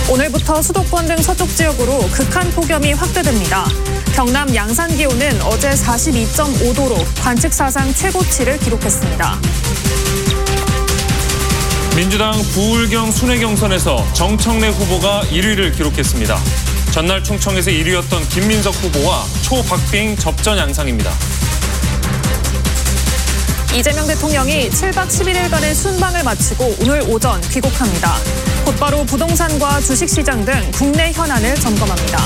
오늘부터 수도권 등 서쪽 지역으로 극한 폭염이 확대됩니다. 경남 양산 기온은 어제 42.5도로 관측 사상 최고치를 기록했습니다. 민주당 부울경 순회 경선에서 정청래 후보가 1위를 기록했습니다. 전날 충청에서 1위였던 김민석 후보와 초박빙 접전 양상입니다. 이재명 대통령이 7박 11일간의 순방을 마치고 오늘 오전 귀국합니다. 곧바로 부동산과 주식시장 등 국내 현안을 점검합니다.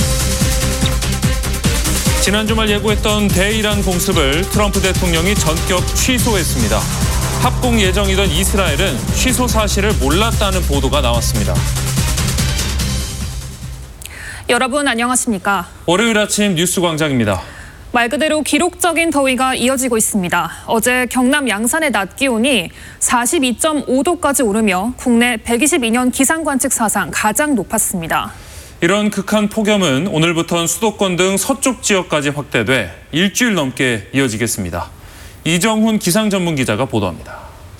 지난 주말 예고했던 대이란 공습을 트럼프 대통령이 전격 취소했습니다. 합공 예정이던 이스라엘은 취소 사실을 몰랐다는 보도가 나왔습니다. 여러분 안녕하십니까? 월요일 아침 뉴스광장입니다. 말 그대로 기록적인 더위가 이어지고 있습니다. 어제 경남 양산의 낮 기온이 42.5도까지 오르며 국내 122년 기상관측 사상 가장 높았습니다. 이런 극한 폭염은 오늘부터는 수도권 등 서쪽 지역까지 확대돼 일주일 넘게 이어지겠습니다. 이정훈 기상전문기자가 보도합니다.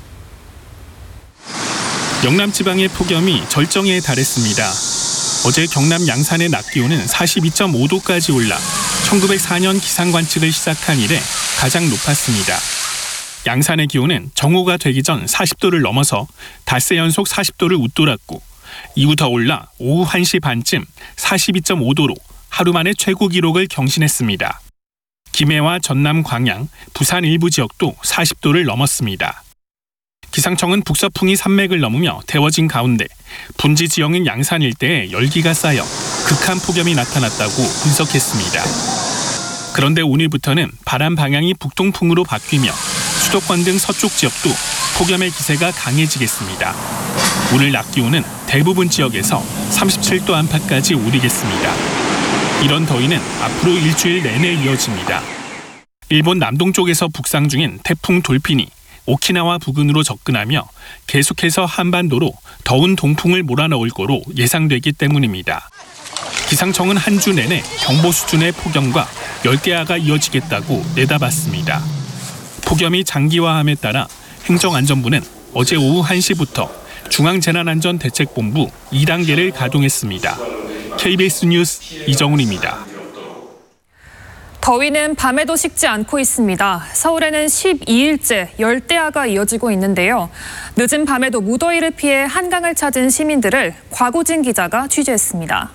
영남 지방의 폭염이 절정에 달했습니다. 어제 경남 양산의 낮 기온은 42.5도까지 올라 1904년 기상관측을 시작한 이래 가장 높았습니다. 양산의 기온은 정오가 되기 전 40도를 넘어서 닷새 연속 40도를 웃돌았고 이후 더 올라 오후 1시 반쯤 42.5도로 하루 만에 최고 기록을 경신했습니다. 김해와 전남 광양, 부산 일부 지역도 40도를 넘었습니다. 기상청은 북서풍이 산맥을 넘으며 데워진 가운데 분지 지역인 양산 일대에 열기가 쌓여 극한 폭염이 나타났다고 분석했습니다. 그런데 오늘부터는 바람 방향이 북동풍으로 바뀌며 수도권 등 서쪽 지역도 폭염의 기세가 강해지겠습니다. 오늘 낮 기온은 대부분 지역에서 37도 안팎까지 오르겠습니다. 이런 더위는 앞으로 일주일 내내 이어집니다. 일본 남동쪽에서 북상 중인 태풍 돌핀이 오키나와 부근으로 접근하며 계속해서 한반도로 더운 동풍을 몰아넣을 거로 예상되기 때문입니다. 기상청은 한 주 내내 경보 수준의 폭염과 열대야가 이어지겠다고 내다봤습니다. 폭염이 장기화함에 따라 행정안전부는 어제 오후 1시부터 중앙재난안전대책본부 2단계를 가동했습니다. KBS 뉴스 이정훈입니다. 더위는 밤에도 식지 않고 있습니다. 서울에는 12일째 열대야가 이어지고 있는데요. 늦은 밤에도 무더위를 피해 한강을 찾은 시민들을 곽우진 기자가 취재했습니다.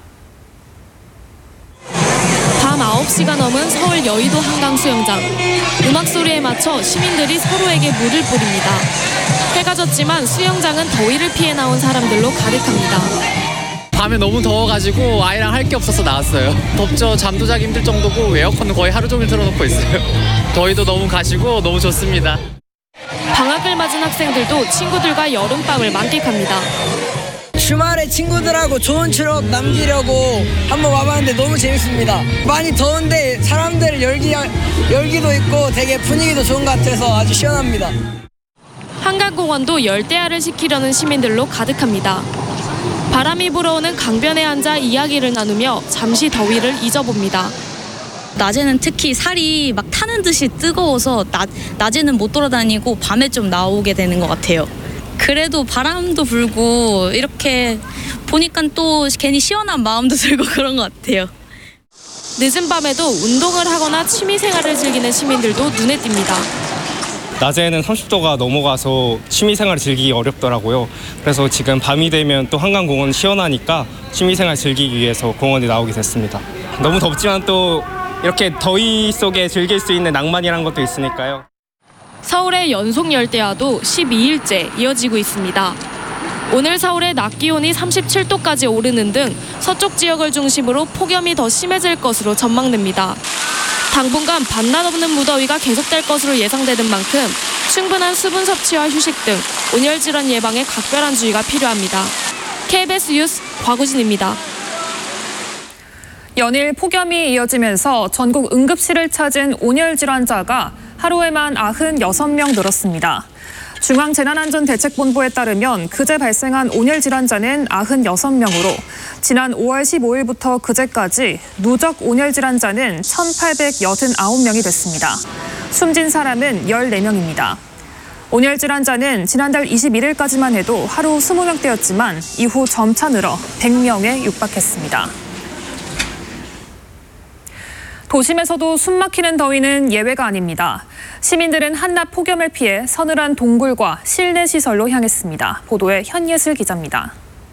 밤 9시가 넘은 서울 여의도 한강 수영장. 음악 소리에 맞춰 시민들이 서로에게 물을 뿌립니다. 해가 졌지만 수영장은 더위를 피해 나온 사람들로 가득합니다. 밤에 너무 더워가지고 아이랑 할 게 없어서 나왔어요. 덥죠. 잠도 자기 힘들 정도고 에어컨은 거의 하루 종일 틀어놓고 있어요. 더위도 너무 가시고 너무 좋습니다. 방학을 맞은 학생들도 친구들과 여름밤을 만끽합니다. 주말에 친구들하고 좋은 추억 남기려고 한번 와봤는데 너무 재밌습니다. 많이 더운데 사람들 열기도 있고 되게 분위기도 좋은 것 같아서 아주 시원합니다. 한강공원도 열대야를 식히려는 시민들로 가득합니다. 바람이 불어오는 강변에 앉아 이야기를 나누며 잠시 더위를 잊어봅니다. 낮에는 특히 살이 막 타는 듯이 뜨거워서 낮에는 못 돌아다니고 밤에 좀 나오게 되는 것 같아요. 그래도 바람도 불고 이렇게 보니까 또 괜히 시원한 마음도 들고 그런 것 같아요. 늦은 밤에도 운동을 하거나 취미생활을 즐기는 시민들도 눈에 띕니다. 낮에는 30도가 넘어가서 취미생활을 즐기기 어렵더라고요. 그래서 지금 밤이 되면 또 한강공원 시원하니까 취미생활 즐기기 위해서 공원에 나오게 됐습니다. 너무 덥지만 또 이렇게 더위 속에 즐길 수 있는 낭만이란 것도 있으니까요. 서울의 연속 열대야도 12일째 이어지고 있습니다. 오늘 서울의 낮 기온이 37도까지 오르는 등 서쪽 지역을 중심으로 폭염이 더 심해질 것으로 전망됩니다. 당분간 밤낮 없는 무더위가 계속될 것으로 예상되는 만큼 충분한 수분 섭취와 휴식 등 온열 질환 예방에 각별한 주의가 필요합니다. KBS 뉴스 곽우진입니다. 연일 폭염이 이어지면서 전국 응급실을 찾은 온열 질환자가 하루에만 96명 늘었습니다. 중앙재난안전대책본부에 따르면 그제 발생한 온열 질환자는 96명으로 지난 5월 15일부터 그제까지 누적 온열 질환자는 1,869명이 됐습니다. 숨진 사람은 14명입니다. 온열 질환자는 지난달 21일까지만 해도 하루 20명대였지만 이후 점차 늘어 100명에 육박했습니다. 도심에서도 숨막히는 더위는 예외가 아닙니다. 시민들은 한낮 폭염을 피해 서늘한 동굴과 실내 시설로 향했습니다. 보도에 현예슬 기자입니다.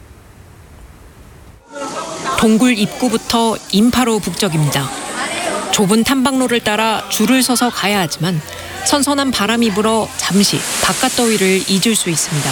동굴 입구부터 인파로 북적입니다. 좁은 탐방로를 따라 줄을 서서 가야 하지만 선선한 바람이 불어 잠시 바깥 더위를 잊을 수 있습니다.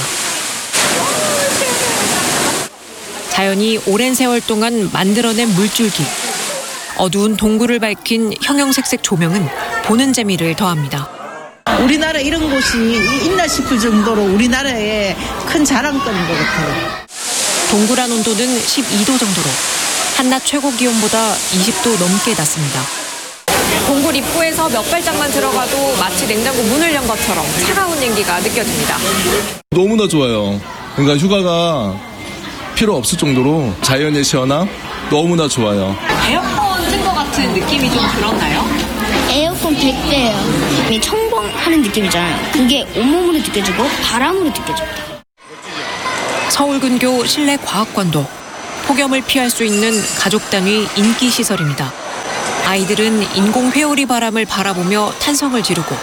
자연이 오랜 세월 동안 만들어낸 물줄기. 어두운 동굴을 밝힌 형형색색 조명은 보는 재미를 더합니다. 우리나라 이런 곳이 있나 싶을 정도로 우리나라의 큰 자랑거리인 것 같아요. 동굴 안 온도는 12도 정도로 한낮 최고 기온보다 20도 넘게 낮습니다. 동굴 입구에서 몇 발짝만 들어가도 마치 냉장고 문을 연 것처럼 차가운 냉기가 느껴집니다. 너무나 좋아요. 그러니까 휴가가 필요 없을 정도로 자연의 시원함 너무나 좋아요. 에어컨 튼 것 같은 느낌이 좀 들었나요? 에어컨 100대예요. 청봉하는 느낌이잖아요. 그게 온몸으로 느껴지고 바람으로 느껴집니다. 서울 근교 실내 과학관도 폭염을 피할 수 있는 가족 단위 인기 시설입니다. 아이들은 인공 회오리 바람을 바라보며 탄성을 지르고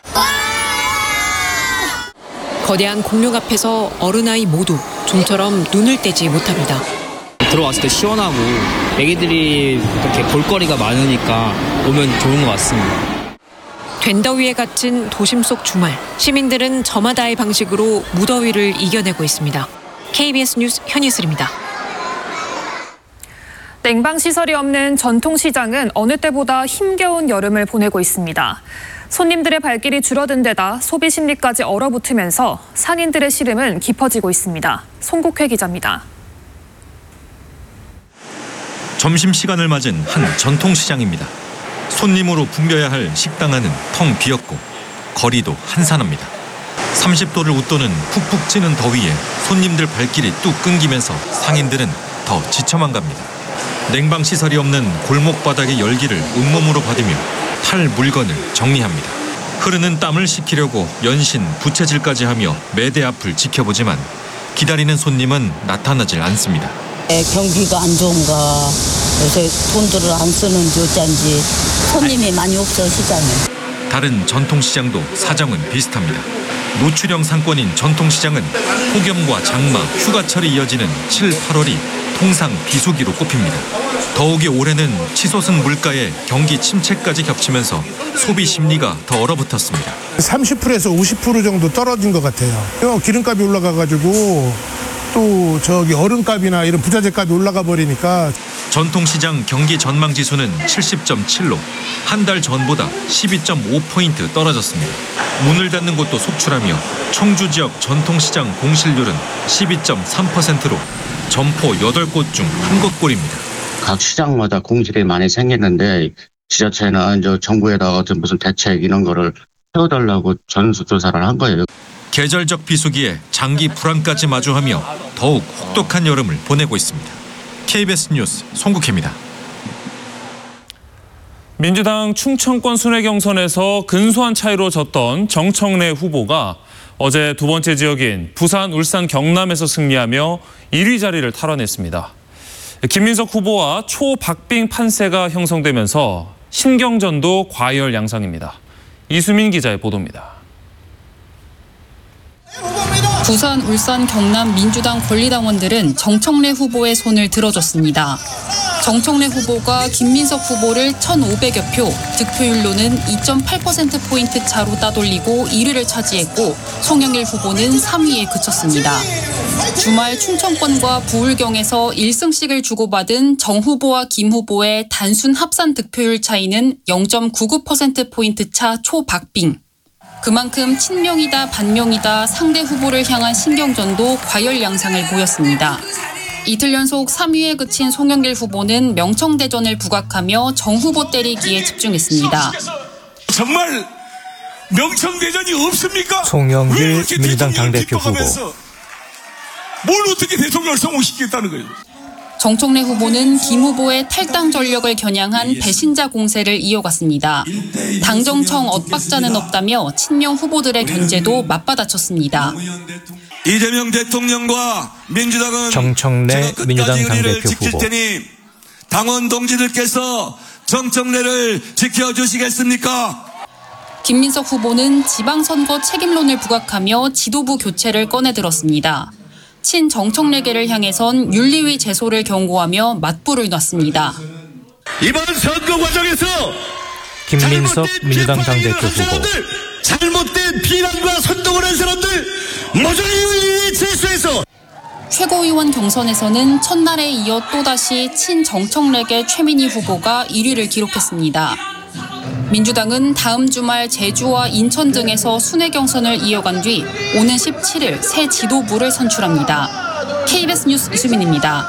거대한 공룡 앞에서 어른아이 모두 좀처럼 눈을 떼지 못합니다. 들어왔을 때 시원하고 애기들이 그렇게 볼거리가 많으니까 오면 좋은 것 같습니다. 된더위에 갇힌 도심 속 주말, 시민들은 저마다의 방식으로 무더위를 이겨내고 있습니다. KBS 뉴스 현예슬입니다. 냉방시설이 없는 전통시장은 어느 때보다 힘겨운 여름을 보내고 있습니다. 손님들의 발길이 줄어든 데다 소비 심리까지 얼어붙으면서 상인들의 시름은 깊어지고 있습니다. 송국회 기자입니다. 점심시간을 맞은 한 전통시장입니다. 손님으로 붐벼야 할 식당 안은 텅 비었고 거리도 한산합니다. 30도를 웃도는 푹푹 찌는 더위에 손님들 발길이 뚝 끊기면서 상인들은 더 지쳐만 갑니다. 냉방시설이 없는 골목 바닥의 열기를 온몸으로 받으며 팔 물건을 정리합니다. 흐르는 땀을 식히려고 연신 부채질까지 하며 매대 앞을 지켜보지만 기다리는 손님은 나타나질 않습니다. 경기가 안 좋은가, 요새 돈들을 안 쓰는지 어쩐지 손님이 많이 없어 시장에. 다른 전통시장도 사정은 비슷합니다. 노출형 상권인 전통시장은 폭염과 장마, 휴가철이 이어지는 7, 8월이 통상 비수기로 꼽힙니다. 더욱이 올해는 치솟은 물가에 경기 침체까지 겹치면서 소비 심리가 더 얼어붙었습니다. 30%에서 50% 정도 떨어진 것 같아요. 기름값이 올라가가지고 또 얼음값이나 이런 부자재 값이 올라가 버리니까. 전통시장 경기 전망지수는 70.7로 한 달 전보다 12.5포인트 떨어졌습니다. 문을 닫는 곳도 속출하며 청주 지역 전통시장 공실률은 12.3%로 점포 8곳 중 한 곳꼴입니다. 각 시장마다 공실이 많이 생겼는데 지자체나 정부에다가 어떤 무슨 대책 이런 거를 세워달라고 전수조사를 한 거예요. 계절적 비수기에 장기 불황까지 마주하며 더욱 혹독한 여름을 보내고 있습니다. KBS 뉴스 송국혜입니다. 민주당 충청권 순회 경선에서 근소한 차이로 졌던 정청래 후보가 어제 두 번째 지역인 부산, 울산, 경남에서 승리하며 1위 자리를 탈환했습니다. 김민석 후보와 초박빙 판세가 형성되면서 신경전도 과열 양상입니다. 이수민 기자의 보도입니다. 부산, 울산, 경남 민주당 권리당원들은 정청래 후보의 손을 들어줬습니다. 정청래 후보가 김민석 후보를 1,500여 표, 득표율로는 2.8%포인트 차로 따돌리고 1위를 차지했고 송영길 후보는 3위에 그쳤습니다. 주말 충청권과 부울경에서 1승씩을 주고받은 정 후보와 김 후보의 단순 합산 득표율 차이는 0.99%포인트 차 초박빙. 그만큼 친명이다 반명이다 상대 후보를 향한 신경전도 과열 양상을 보였습니다. 이틀 연속 3위에 그친 송영길 후보는 명청대전을 부각하며 정 후보 때리기에 집중했습니다. 정말 명청대전이 없습니까? 송영길 민주당 당대표 후보. 뭘 어떻게 대통령을 성공시키겠다는 거예요? 정청래 후보는 김 후보의 탈당 전력을 겨냥한 배신자 공세를 이어갔습니다. 당정청 엇박자는 없다며 친명 후보들의 견제도 맞받아쳤습니다. 이재명 대통령과 민주당은 정청래 민주당 당대표 후보. 테니 당원 동지들께서 정청래를 지켜주시겠습니까? 김민석 후보는 지방선거 책임론을 부각하며 지도부 교체를 꺼내들었습니다. 친정청래계를 향해선 윤리위 제소를 경고하며 맞불을 놨습니다. 이번 선거 과정에서 김민석 민주당 당대표 후보. 잘못된 비난과 선동을 한 사람들 모조리 윤리위 제소해서. 최고위원 경선에서는 첫날에 이어 또다시 친정청래계 최민희 후보가 1위를 기록했습니다. 민주당은 다음 주말 제주와 인천 등에서 순회 경선을 이어간 뒤 오는 17일 새 지도부를 선출합니다. KBS 뉴스 이수민입니다.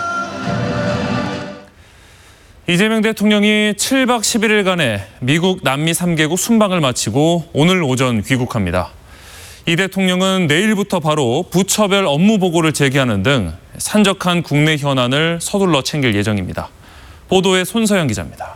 이재명 대통령이 7박 11일간의 미국 남미 3개국 순방을 마치고 오늘 오전 귀국합니다. 이 대통령은 내일부터 바로 부처별 업무 보고를 제기하는 등 산적한 국내 현안을 서둘러 챙길 예정입니다. 보도에 손서영 기자입니다.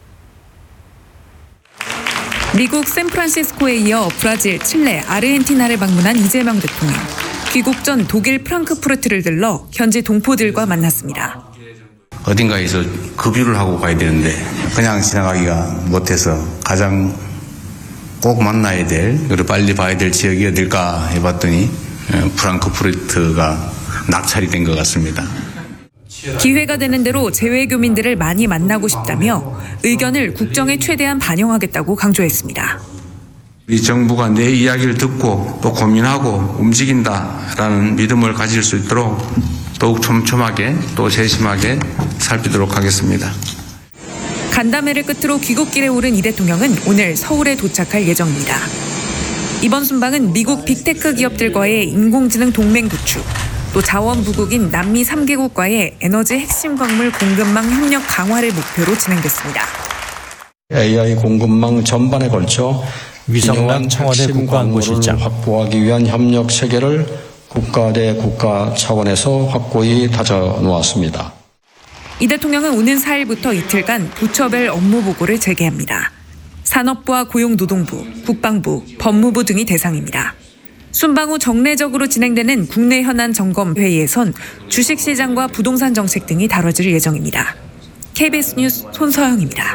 미국 샌프란시스코에 이어 브라질, 칠레, 아르헨티나를 방문한 이재명 대통령. 귀국 전 독일 프랑크푸르트를 들러 현지 동포들과 만났습니다. 어딘가에서 급유를 하고 가야 되는데 그냥 지나가기가 못해서 가장 꼭 만나야 될 그리고 빨리 봐야 될 지역이 어딜까 해봤더니 프랑크푸르트가 낙찰이 된 것 같습니다. 기회가 되는 대로 재외교민들을 많이 만나고 싶다며 의견을 국정에 최대한 반영하겠다고 강조했습니다. 이 정부가 내 이야기를 듣고 또 고민하고 움직인다라는 믿음을 가질 수 있도록 더욱 촘촘하게 또 세심하게 살피도록 하겠습니다. 간담회를 끝으로 귀국길에 오른 이 대통령은 오늘 서울에 도착할 예정입니다. 이번 순방은 미국 빅테크 기업들과의 인공지능 동맹 구축, 또 자원부국인 남미 3개국과의 에너지 핵심 광물 공급망 협력 강화를 목표로 진행됐습니다. AI 공급망 전반에 걸쳐 위성락 청와대 국가안보실장 확보하기 위한 협력 체계를 국가 대 국가 차원에서 확고히 다져놓았습니다. 이 대통령은 오는 4일부터 이틀간 부처별 업무 보고를 재개합니다. 산업부와 고용노동부, 국방부, 법무부 등이 대상입니다. 순방 후 정례적으로 진행되는 국내 현안 점검 회의에선 주식시장과 부동산 정책 등이 다뤄질 예정입니다. KBS 뉴스 손서영입니다.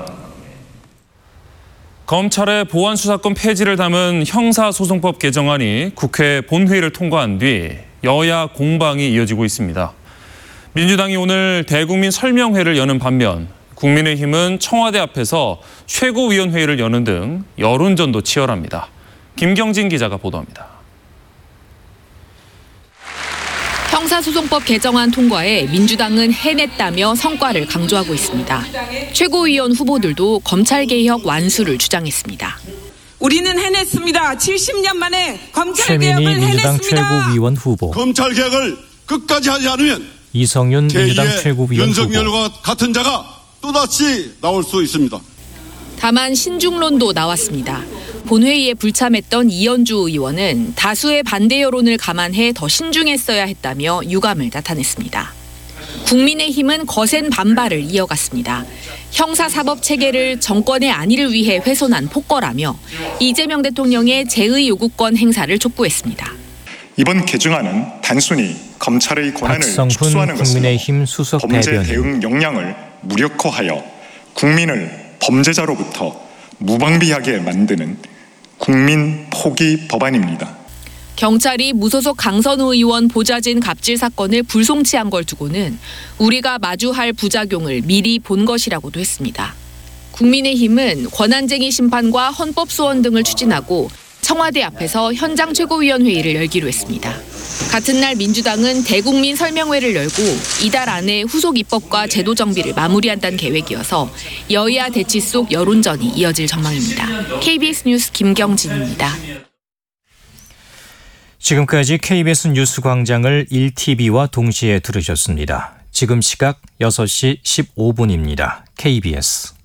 검찰의 보안수사권 폐지를 담은 형사소송법 개정안이 국회 본회의를 통과한 뒤 여야 공방이 이어지고 있습니다. 민주당이 오늘 대국민 설명회를 여는 반면 국민의힘은 청와대 앞에서 최고위원회의를 여는 등 여론전도 치열합니다. 김경진 기자가 보도합니다. 형사소송법 개정안 통과에 민주당은 해냈다며 성과를 강조하고 있습니다. 최고위원 후보들도 검찰개혁 완수를 주장했습니다. 우리는 해냈습니다. 70년 만에 검찰개혁을 최민희 민주당 해냈습니다. 최고위원 후보. 검찰개혁을 끝까지 하지 않으면 이성윤 민주당 최고위원 후보. 윤석열과 같은 자가 또다시 나올 수 있습니다. 다만 신중론도 나왔습니다. 본회의에 불참했던 이현주 의원은 다수의 반대 여론을 감안해 더 신중했어야 했다며 유감을 나타냈습니다. 국민의힘은 거센 반발을 이어갔습니다. 형사사법 체계를 정권의 안위를 위해 훼손한 폭거라며 이재명 대통령의 재의 요구권 행사를 촉구했습니다. 이번 개정안은 단순히 검찰의 권한을 축소하는 것으로 범죄 대응 역량을 무력화하여 국민을 범죄자로부터 무방비하게 만드는 국민 포기 법안입니다. 경찰이 무소속 강선우 의원 보좌진 갑질 사건을 불송치한 걸 두고는 우리가 마주할 부작용을 미리 본 것이라고도 했습니다. 국민의힘은 권한쟁의 심판과 헌법소원 등을 추진하고 청와대 앞에서 현장 최고위원회의를 열기로 했습니다. 같은 날 민주당은 대국민 설명회를 열고 이달 안에 후속 입법과 제도 정비를 마무리한다는 계획이어서 여야 대치 속 여론전이 이어질 전망입니다. KBS 뉴스 김경진입니다. 지금까지 KBS 뉴스 광장을 1TV와 동시에 들으셨습니다. 지금 시각 6시 15분입니다. KBS